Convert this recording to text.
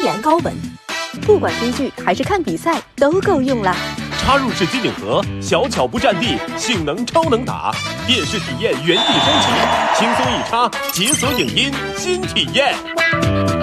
然高温，不管追剧还是看比赛都够用了。 插入式机顶盒，小巧不占地，性能超能打，电视体验原地升级，轻松一插，解锁影音新体验。